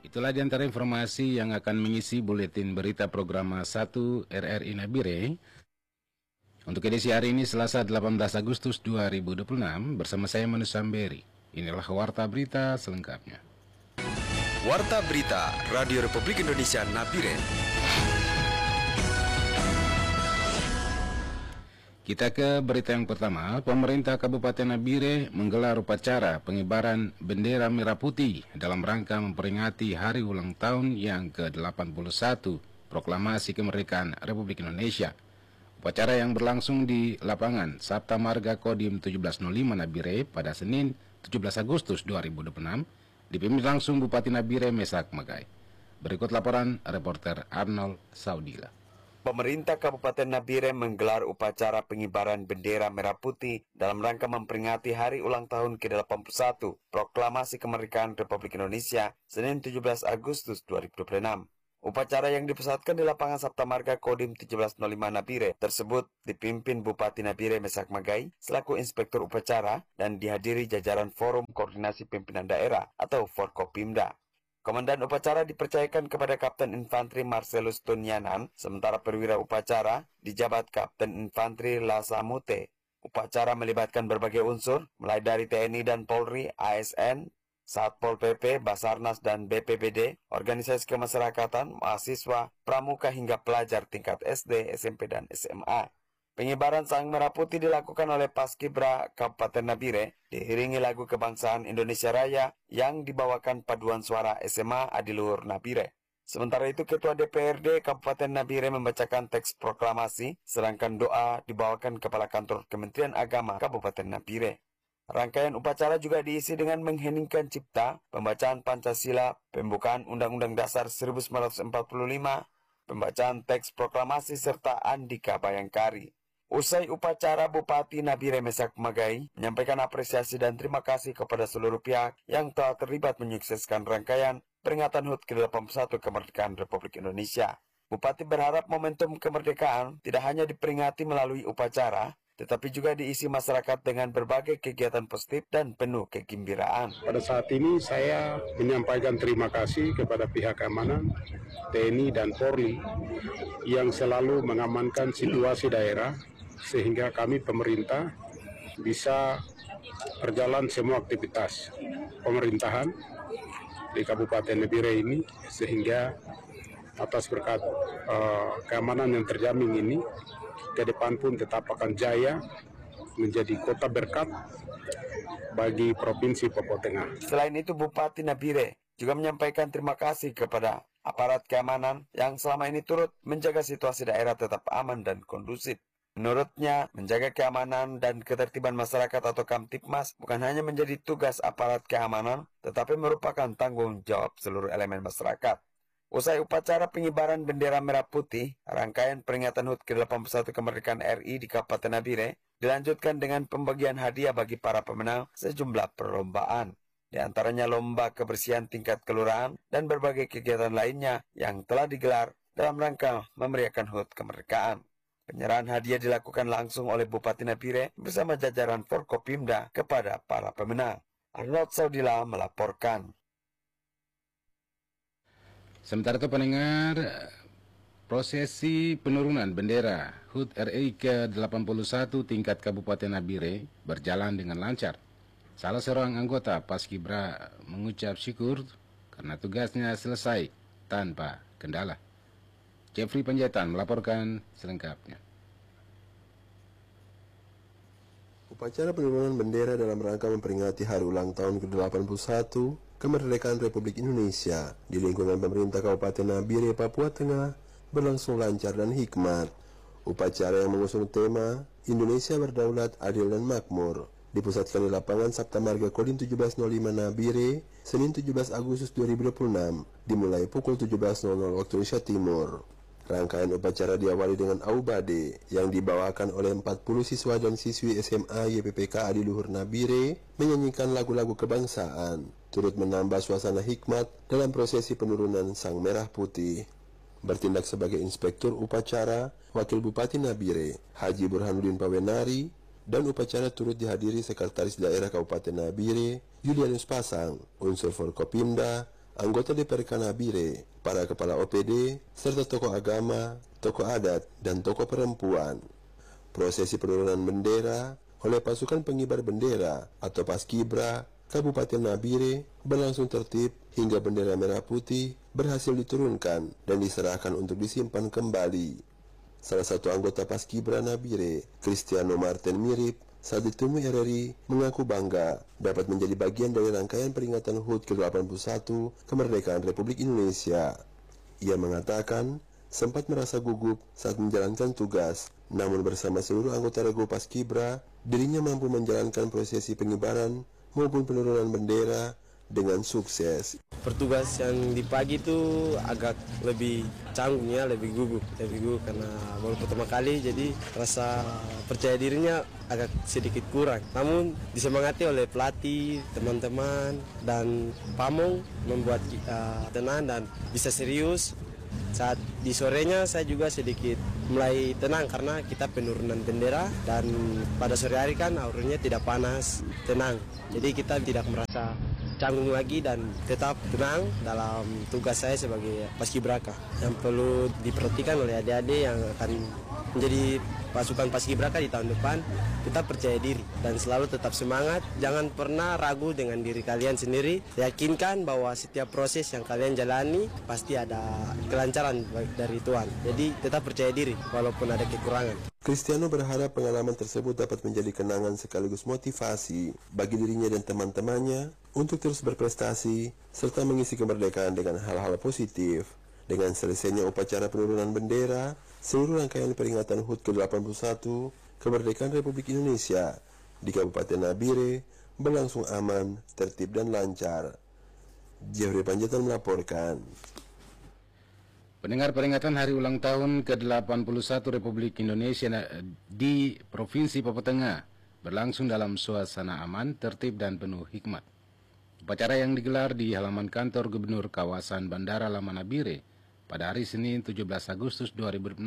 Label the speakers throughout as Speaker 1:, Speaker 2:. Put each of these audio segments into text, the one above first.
Speaker 1: Itulah di antara informasi yang akan mengisi buletin berita program 1 RRI Nabire untuk edisi hari ini Selasa 18 Agustus 2026 bersama saya Manu Samberi. Inilah Warta Berita selengkapnya.
Speaker 2: Warta Berita Radio Republik Indonesia Nabire.
Speaker 1: Kita ke berita yang pertama. Pemerintah Kabupaten Nabire menggelar upacara pengibaran bendera merah putih dalam rangka memperingati hari ulang tahun yang ke-81 Proklamasi Kemerdekaan Republik Indonesia. Upacara yang berlangsung di lapangan Sabta Marga Kodim 1705 Nabire pada Senin 17 Agustus 2026 dipimpin langsung Bupati Nabire Mesak Magai. Berikut laporan reporter Arnold Saudila.
Speaker 3: Pemerintah Kabupaten Nabire menggelar upacara pengibaran bendera merah putih dalam rangka memperingati hari ulang tahun ke-81 Proklamasi Kemerdekaan Republik Indonesia Senin 17 Agustus 2026. Upacara yang dipusatkan di lapangan Sabta Marga Kodim 1705 Nabire tersebut dipimpin Bupati Nabire Mesak Magai selaku inspektur upacara dan dihadiri jajaran Forum Koordinasi Pimpinan Daerah atau Forkopimda. Komandan upacara dipercayakan kepada Kapten Infanteri Marcelus Tunyanan, sementara perwira upacara dijabat Kapten Infanteri Lasamute. Upacara melibatkan berbagai unsur, mulai dari TNI dan Polri, ASN, Satpol PP, Basarnas dan BPBD, organisasi kemasyarakatan, mahasiswa, pramuka hingga pelajar tingkat SD, SMP, dan SMA. Pengibaran sang merah putih dilakukan oleh Paskibra Kabupaten Nabire, diiringi lagu kebangsaan Indonesia Raya yang dibawakan paduan suara SMA Adiluhur Nabire. Sementara itu Ketua DPRD Kabupaten Nabire membacakan teks proklamasi, sedangkan doa dibawakan Kepala Kantor Kementerian Agama Kabupaten Nabire. Rangkaian upacara juga diisi dengan mengheningkan cipta, pembacaan Pancasila, pembukaan Undang-Undang Dasar 1945, pembacaan teks proklamasi serta Andika Bayangkari. Usai upacara, Bupati Nabire Mesak Magai menyampaikan apresiasi dan terima kasih kepada seluruh pihak yang telah terlibat menyukseskan rangkaian peringatan HUT ke-81 Kemerdekaan Republik Indonesia. Bupati berharap momentum kemerdekaan tidak hanya diperingati melalui upacara, tetapi juga diisi masyarakat dengan berbagai kegiatan positif dan penuh kegembiraan.
Speaker 4: Pada saat ini saya menyampaikan terima kasih kepada pihak keamanan, TNI dan Polri yang selalu mengamankan situasi daerah sehingga kami pemerintah bisa berjalan semua aktivitas pemerintahan di Kabupaten Nabire ini, sehingga atas berkat keamanan yang terjamin ini ke depan pun tetap akan jaya menjadi kota berkat bagi Provinsi Papua Tengah.
Speaker 3: Selain itu, Bupati Nabire juga menyampaikan terima kasih kepada aparat keamanan yang selama ini turut menjaga situasi daerah tetap aman dan kondusif. Menurutnya, menjaga keamanan dan ketertiban masyarakat atau Kamtipmas bukan hanya menjadi tugas aparat keamanan, tetapi merupakan tanggung jawab seluruh elemen masyarakat. Usai upacara pengibaran bendera merah putih, rangkaian peringatan HUT ke-81 Kemerdekaan RI di Kabupaten Nabire dilanjutkan dengan pembagian hadiah bagi para pemenang sejumlah perlombaan. Di antaranya lomba kebersihan tingkat kelurahan dan berbagai kegiatan lainnya yang telah digelar dalam rangka memeriahkan HUT kemerdekaan. Penyerahan hadiah dilakukan langsung oleh Bupati Nabire bersama jajaran Forkopimda kepada para pemenang. Arnold Saudila melaporkan.
Speaker 1: Sementara itu pendengar, prosesi penurunan bendera HUT RI ke-81 tingkat Kabupaten Nabire berjalan dengan lancar. Salah seorang anggota Paskibra mengucap syukur karena tugasnya selesai tanpa kendala. Jeffrey Panjaitan melaporkan selengkapnya.
Speaker 5: Upacara penurunan bendera dalam rangka memperingati hari ulang tahun ke-81 Kemerdekaan Republik Indonesia di lingkungan pemerintah Kabupaten Nabire, Papua Tengah berlangsung lancar dan hikmat. Upacara yang mengusung tema Indonesia Berdaulat, Adil dan Makmur dipusatkan di lapangan Sabta Marga Kodim 1705 Nabire, Senin 17 Agustus 2026, dimulai pukul 17.00 waktu Indonesia Timur. Rangkaian upacara diawali dengan Aubade yang dibawakan oleh 40 siswa dan siswi SMA YPPK Adiluhur Nabire menyanyikan lagu-lagu kebangsaan, turut menambah suasana hikmat dalam prosesi penurunan Sang Merah Putih. Bertindak sebagai inspektur upacara, Wakil Bupati Nabire, Haji Burhanuddin Pawenari, dan upacara turut dihadiri Sekretaris Daerah Kabupaten Nabire, Julianus Pasang, unsur Forkopimda, anggota DPRK Nabire, para kepala OPD, serta tokoh agama, tokoh adat, dan tokoh perempuan. Prosesi penurunan bendera oleh pasukan pengibar bendera atau Paskibra Kabupaten Nabire berlangsung tertib hingga bendera merah putih berhasil diturunkan dan diserahkan untuk disimpan kembali. Salah satu anggota Paskibra Nabire, Cristiano Martin Mirip, saat ditemui RRI mengaku bangga dapat menjadi bagian dari rangkaian peringatan HUT ke-81 kemerdekaan Republik Indonesia. Ia mengatakan sempat merasa gugup saat menjalankan tugas, namun bersama seluruh anggota Regu Paskibra, dirinya mampu menjalankan prosesi pengibaran maupun penurunan bendera dengan sukses.
Speaker 6: Pertugas yang di pagi itu agak lebih canggung ya, lebih gugup karena baru pertama kali, jadi rasa percaya dirinya agak sedikit kurang. Namun disemangati oleh pelatih, teman-teman, dan pamong membuat kita tenang dan bisa serius. Saat di sorenya saya juga sedikit mulai tenang karena kita penurunan bendera dan pada sore hari kan auranya tidak panas, tenang. Jadi kita tidak merasa canggung lagi dan tetap tenang dalam tugas saya sebagai Paskibraka. Yang perlu diperhatikan oleh adik-adik yang akan menjadi pasukan Paskibraka di tahun depan, kita percaya diri dan selalu tetap semangat. Jangan pernah ragu dengan diri kalian sendiri. Yakinkan bahwa setiap proses yang kalian jalani pasti ada kelancaran dari Tuhan. Jadi tetap percaya diri walaupun ada kekurangan.
Speaker 5: Cristiano berharap pengalaman tersebut dapat menjadi kenangan sekaligus motivasi bagi dirinya dan teman-temannya untuk terus berprestasi serta mengisi kemerdekaan dengan hal-hal positif. Dengan selesainya upacara penurunan bendera, seluruh rangkaian peringatan HUT ke-81 kemerdekaan Republik Indonesia di Kabupaten Nabire berlangsung aman, tertib, dan lancar. Jeffrey Panjaitan melaporkan.
Speaker 1: Pendengar, peringatan hari ulang tahun ke-81 Republik Indonesia di Provinsi Papua Tengah berlangsung dalam suasana aman, tertib, dan penuh hikmat. Upacara yang digelar di halaman kantor Gubernur kawasan Bandara Lama Nabire pada hari Senin 17 Agustus 2006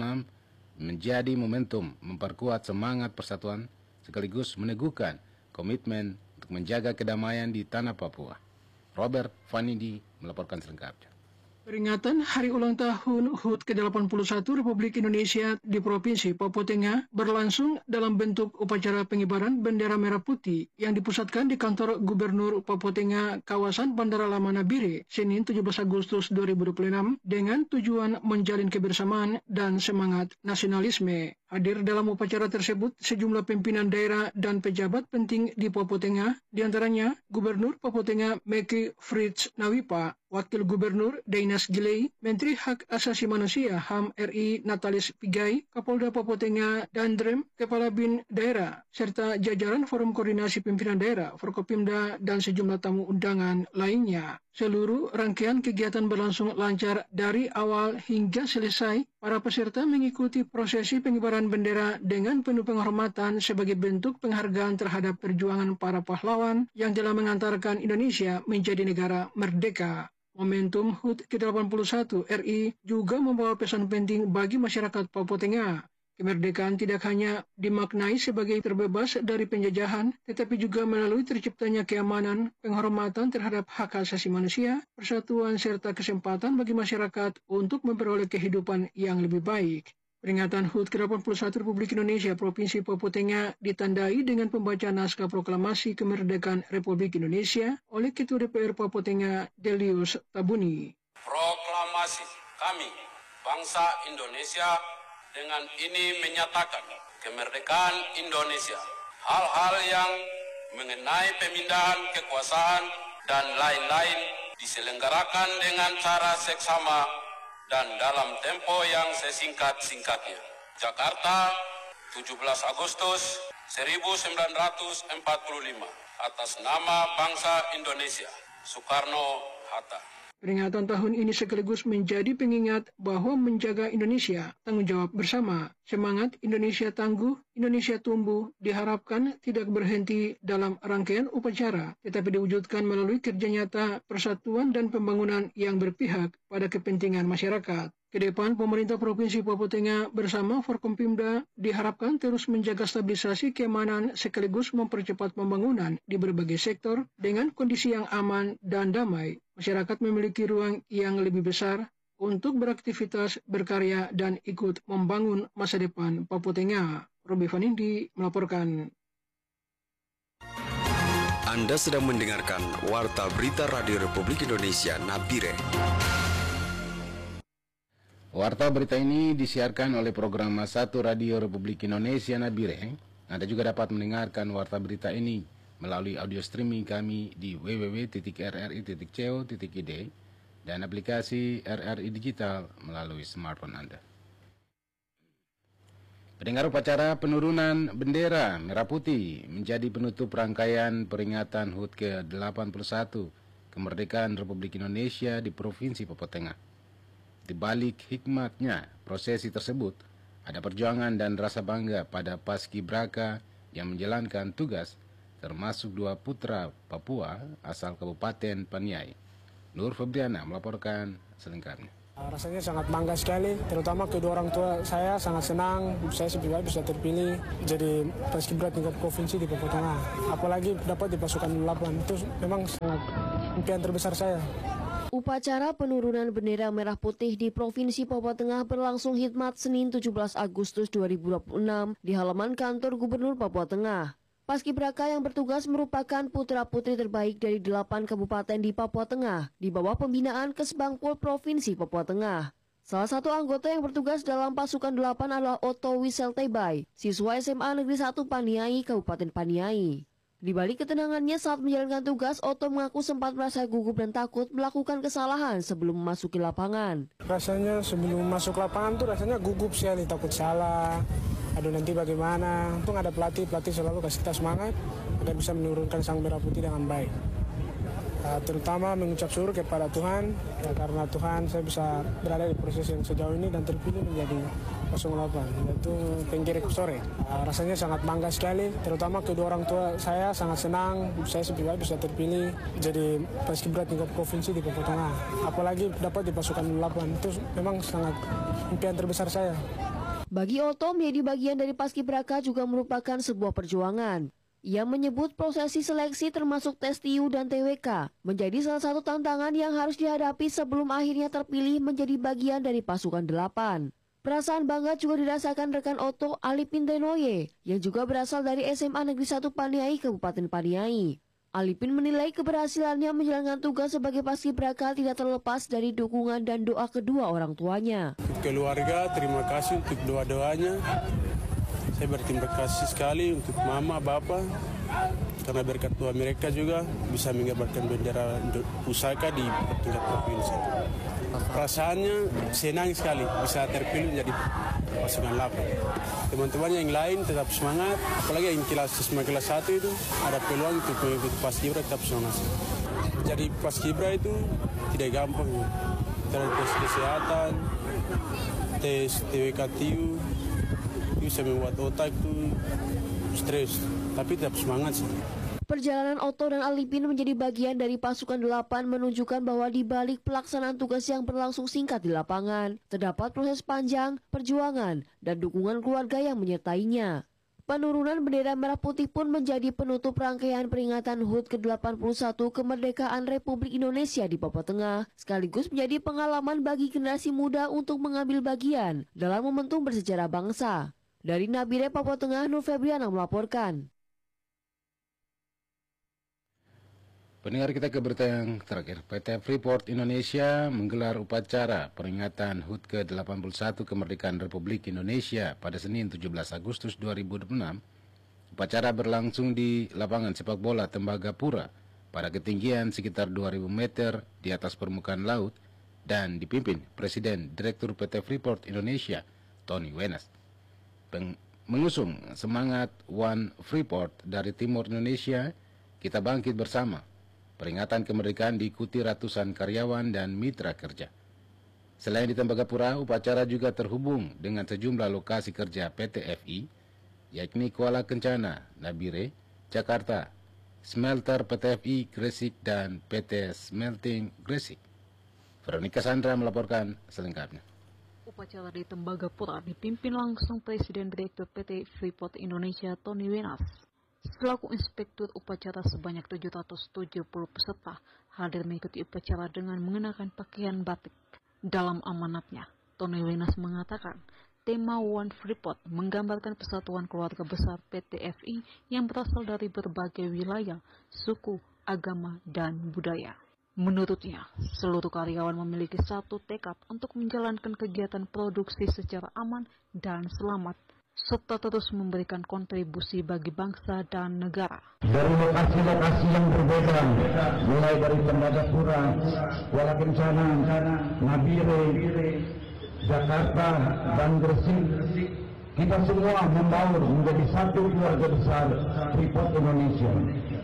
Speaker 1: menjadi momentum memperkuat semangat persatuan sekaligus meneguhkan komitmen untuk menjaga kedamaian di tanah Papua. Robert Vanidi melaporkan selengkapnya.
Speaker 7: Peringatan Hari Ulang Tahun HUT ke-81 Republik Indonesia di Provinsi Papua Tengah berlangsung dalam bentuk upacara pengibaran bendera merah putih yang dipusatkan di kantor Gubernur Papua Tengah kawasan Bandara Lama Nabire Senin 17 Agustus 2026 dengan tujuan menjalin kebersamaan dan semangat nasionalisme. Hadir dalam upacara tersebut sejumlah pimpinan daerah dan pejabat penting di Papua Tengah, diantaranya Gubernur Papua Tengah Meki Fritz Nawipa, Wakil Gubernur Dainas Gilei, Menteri Hak Asasi Manusia HAM RI Natalis Pigai, Kapolda Papua Tengah Dandrem, Kepala BIN Daerah, serta jajaran Forum Koordinasi Pimpinan Daerah, Forkopimda, dan sejumlah tamu undangan lainnya. Seluruh rangkaian kegiatan berlangsung lancar dari awal hingga selesai. Para peserta mengikuti prosesi pengibaran bendera dengan penuh penghormatan sebagai bentuk penghargaan terhadap perjuangan para pahlawan yang telah mengantarkan Indonesia menjadi negara merdeka. Momentum HUT ke-81 RI juga membawa pesan penting bagi masyarakat Papua Tengah. Kemerdekaan tidak hanya dimaknai sebagai terbebas dari penjajahan, tetapi juga melalui terciptanya keamanan, penghormatan terhadap hak asasi manusia, persatuan serta kesempatan bagi masyarakat untuk memperoleh kehidupan yang lebih baik. Peringatan HUT ke-81 Republik Indonesia Provinsi Papua Tengah ditandai dengan pembacaan naskah proklamasi kemerdekaan Republik Indonesia oleh Ketua DPR Papua Tengah Delius Tabuni.
Speaker 8: Proklamasi kami, bangsa Indonesia, dengan ini menyatakan kemerdekaan Indonesia. Hal-hal yang mengenai pemindahan kekuasaan dan lain-lain diselenggarakan dengan cara seksama dan dalam tempo yang sesingkat-singkatnya. Jakarta, 17 Agustus 1945, atas nama bangsa Indonesia, Soekarno-Hatta.
Speaker 7: Peringatan tahun ini sekaligus menjadi pengingat bahwa menjaga Indonesia tanggung jawab bersama. Semangat Indonesia tangguh, Indonesia tumbuh diharapkan tidak berhenti dalam rangkaian upacara, tetapi diwujudkan melalui kerja nyata, persatuan dan pembangunan yang berpihak pada kepentingan masyarakat. Ke depan, pemerintah Provinsi Papua Tengah bersama Forkompimda diharapkan terus menjaga stabilisasi keamanan sekaligus mempercepat pembangunan di berbagai sektor dengan kondisi yang aman dan damai. Masyarakat memiliki ruang yang lebih besar untuk beraktivitas, berkarya, dan ikut membangun masa depan Papua Tengah. Robi Vanindi melaporkan.
Speaker 2: Anda sedang mendengarkan Warta Berita Radio Republik Indonesia Nabire.
Speaker 1: Warta berita ini disiarkan oleh program 1 Radio Republik Indonesia Nabire. Anda juga dapat mendengarkan warta berita ini melalui audio streaming kami di www.rri.co.id dan aplikasi RRI Digital melalui smartphone Anda. Pendengar, upacara penurunan bendera merah putih menjadi penutup rangkaian peringatan HUT ke-81 kemerdekaan Republik Indonesia di Provinsi Papua Tengah. Di balik hikmatnya prosesi tersebut, ada perjuangan dan rasa bangga pada paskibraka yang menjalankan tugas, termasuk 2 putra Papua asal Kabupaten Paniai. Nur Febriana melaporkan selengkapnya.
Speaker 9: Rasanya sangat bangga sekali, terutama kedua orang tua saya sangat senang saya pribadi bisa terpilih jadi paskibra tingkat provinsi di Papua Tengah. Apalagi dapat di pasukan 8, itu memang sangat impian terbesar saya.
Speaker 10: Upacara penurunan bendera merah putih di Provinsi Papua Tengah berlangsung hikmat Senin 17 Agustus 2026 di halaman kantor Gubernur Papua Tengah. Paskibraka yang bertugas merupakan putra-putri terbaik dari 8 kabupaten di Papua Tengah di bawah pembinaan Kesbangpol Provinsi Papua Tengah. Salah satu anggota yang bertugas dalam pasukan 8 adalah Otto Wisel Tebay, siswa SMA Negeri 1 Paniai, Kabupaten Paniai. Di balik ketenangannya saat menjalankan tugas, Otto mengaku sempat merasa gugup dan takut melakukan kesalahan sebelum memasuki lapangan.
Speaker 9: Rasanya sebelum masuk lapangan tuh rasanya gugup sekali, takut salah. Aduh nanti bagaimana? Untung ada pelatih selalu kasih kita semangat agar bisa menurunkan sang merah putih dengan baik. Terutama mengucap syukur kepada Tuhan, ya, karena Tuhan saya bisa berada di proses yang sejauh ini dan terpilih menjadi 08, yaitu Penggerek sore. Rasanya sangat bangga sekali, terutama kedua orang tua saya sangat senang saya pribadi bisa terpilih jadi paskibra tingkat provinsi di Papua Tengah. Apalagi dapat di pasukan 8, itu memang sangat impian terbesar saya.
Speaker 10: Bagi Otto, menjadi bagian dari paskibraka juga merupakan sebuah perjuangan. Ia menyebut prosesi seleksi termasuk tes TIU dan TWK menjadi salah satu tantangan yang harus dihadapi sebelum akhirnya terpilih menjadi bagian dari pasukan 8. Perasaan bangga juga dirasakan rekan Otto, Alipin Tenoye, yang juga berasal dari SMA Negeri 1 Paniai, Kabupaten Paniai. Alipin menilai keberhasilannya menjalankan tugas sebagai paskibraka tidak terlepas dari dukungan dan doa kedua orang tuanya.
Speaker 11: Keluarga, terima kasih untuk doa-doanya. Saya berterima kasih sekali untuk mama, bapak, karena berkat doa mereka juga bisa mengibarkan bendera pusaka di tingkat provinsi. Perasaannya senang sekali bisa terpilih menjadi pasukan 8. Teman-teman yang lain tetap semangat, apalagi yang kelas 1 itu ada peluang untuk mengikuti paskibra tetap semangat. Jadi paskibra itu tidak gampang, tes kesehatan, tes TWK TIU, bisa membuat otak itu stres, tapi tetap semangat sih.
Speaker 10: Perjalanan Otto dan Alipin menjadi bagian dari pasukan 8 menunjukkan bahwa di balik pelaksanaan tugas yang berlangsung singkat di lapangan, terdapat proses panjang, perjuangan, dan dukungan keluarga yang menyertainya. Penurunan bendera merah putih pun menjadi penutup rangkaian peringatan HUT ke-81 kemerdekaan Republik Indonesia di Papua Tengah, sekaligus menjadi pengalaman bagi generasi muda untuk mengambil bagian dalam momentum bersejarah bangsa. Dari Nabire, Papua Tengah, Nur Febriana melaporkan.
Speaker 1: Pendengar, kita ke berita yang terakhir. PT Freeport Indonesia menggelar upacara peringatan HUT ke-81 kemerdekaan Republik Indonesia pada Senin 17 Agustus 2026. Upacara berlangsung di lapangan sepak bola Tembagapura pada ketinggian sekitar 2.000 meter di atas permukaan laut dan dipimpin Presiden Direktur PT Freeport Indonesia, Tony Wenas. Mengusung semangat One Freeport dari Timur Indonesia, kita bangkit bersama. Peringatan kemerdekaan diikuti ratusan karyawan dan mitra kerja. Selain di Tembagapura, upacara juga terhubung dengan sejumlah lokasi kerja PT FI, yakni Kuala Kencana, Nabire, Jakarta, Smelter PT FI Gresik, dan PT Smelting Gresik. Veronica Sandra melaporkan selengkapnya.
Speaker 12: Upacara di Tembagapura dipimpin langsung Presiden Direktur PT Freeport Indonesia Tony Wenas. Selaku inspektur upacara sebanyak 770 peserta hadir mengikuti upacara dengan mengenakan pakaian batik. Dalam amanatnya, Tony Wenas mengatakan, tema One Freeport menggambarkan persatuan keluarga besar PT FI yang berasal dari berbagai wilayah, suku, agama, dan budaya. Menurutnya, seluruh karyawan memiliki satu tekad untuk menjalankan kegiatan produksi secara aman dan selamat, serta terus memberikan kontribusi bagi bangsa dan negara.
Speaker 13: Dari lokasi-lokasi yang berbeda, mulai dari Tembagapura, Kuala Kencana, Nabire, Jakarta, dan Gresik, kita semua membaur menjadi satu keluarga besar Freeport Indonesia.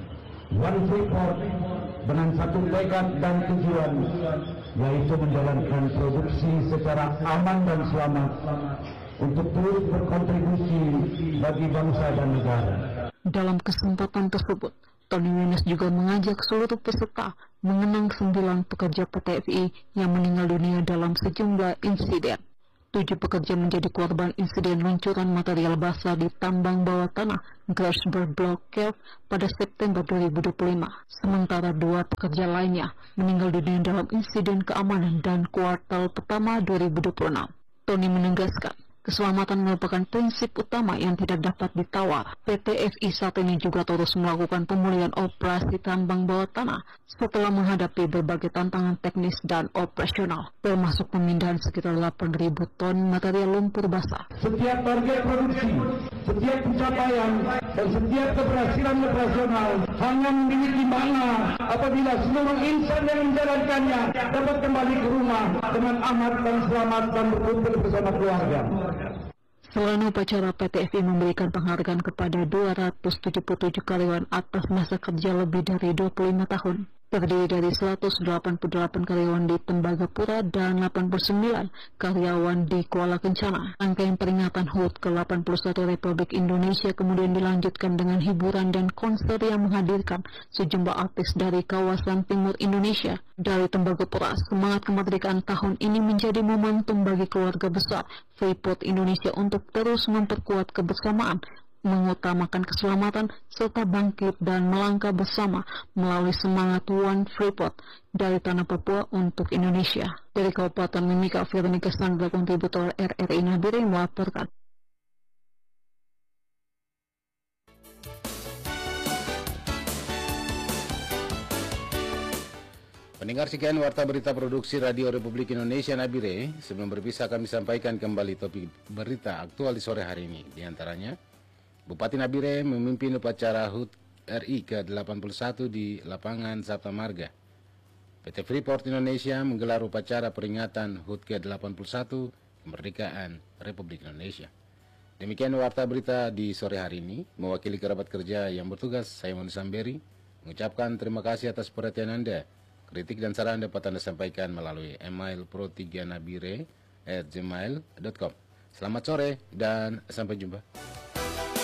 Speaker 13: One Freeport dengan satu tekad dan tujuan, yaitu menjalankan produksi secara aman dan selamat untuk terus berkontribusi bagi bangsa dan negara.
Speaker 12: Dalam kesempatan tersebut, Tony Wenas juga mengajak seluruh peserta mengenang 9 pekerja PT FI yang meninggal dunia dalam sejumlah insiden. 7 pekerja menjadi korban insiden luncuran material basah di tambang bawah tanah Grasberg Block Cave pada September 2025. Sementara 2 pekerja lainnya meninggal dunia dalam insiden keamanan dan kuartal pertama 2026. Tony menegaskan, keselamatan merupakan prinsip utama yang tidak dapat ditawar. PT FI saat ini juga terus melakukan pemulihan operasi tambang bawah tanah setelah menghadapi berbagai tantangan teknis dan operasional, termasuk pemindahan sekitar 8.000 ton material lumpur basah.
Speaker 13: Setiap target produksi, setiap pencapaian, dan setiap keberhasilan operasional hanya memiliki makna apabila seluruh insan yang menjalankannya dapat kembali ke rumah dengan aman dan selamat dan berkumpul bersama keluarga.
Speaker 12: Selain upacara, PT FI memberikan penghargaan kepada 277 karyawan atas masa kerja lebih dari 25 tahun. Terdiri dari 188 karyawan di Tembagapura dan 89 karyawan di Kuala Kencana. Rangkaian peringatan HUT ke-81 Republik Indonesia kemudian dilanjutkan dengan hiburan dan konser yang menghadirkan sejumlah artis dari kawasan timur Indonesia. Dari Tembagapura, semangat kemerdekaan tahun ini menjadi momentum bagi keluarga besar Freeport Indonesia untuk terus memperkuat kebersamaan, mengutamakan keselamatan, serta bangkit dan melangkah bersama melalui semangat One Freeport dari Tanah Papua untuk Indonesia. Dari Kabupaten Mimika, Veronica Sandra, kontributor RRI Nabire melaporkan.
Speaker 1: Pendengar sekian warta berita produksi Radio Republik Indonesia Nabire. Sebelum berpisah kami sampaikan kembali topik berita aktual di sore hari ini. Di antaranya, Bupati Nabire memimpin upacara HUT RI ke-81 di lapangan Sabta Marga. PT Freeport Indonesia menggelar upacara peringatan HUT ke-81 kemerdekaan Republik Indonesia. Demikian warta berita di sore hari ini. Mewakili kerabat kerja yang bertugas, saya Moni Samberi mengucapkan terima kasih atas perhatian Anda. Kritik dan saran dapat Anda sampaikan melalui email pro3nabire@gmail.com. Selamat sore dan sampai jumpa.